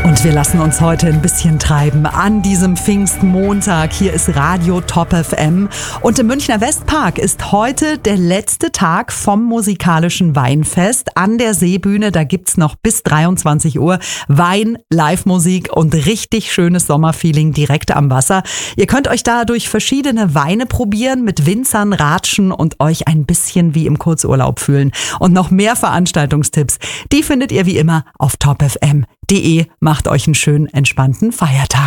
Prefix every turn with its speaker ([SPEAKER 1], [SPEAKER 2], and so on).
[SPEAKER 1] Und wir lassen uns heute ein bisschen treiben an diesem Pfingstmontag. Hier ist Radio Top FM. Und im Münchner Westpark ist heute der letzte Tag vom musikalischen Weinfest an der Seebühne. Da gibt's noch bis 23 Uhr Wein, Live-Musik und richtig schönes Sommerfeeling direkt am Wasser. Ihr könnt euch da durch verschiedene Weine probieren, mit Winzern ratschen und euch ein bisschen wie im Kurzurlaub fühlen. Und noch mehr Veranstaltungstipps, die findet ihr wie immer auf topfm.de. Macht euch einen schönen, entspannten Feiertag.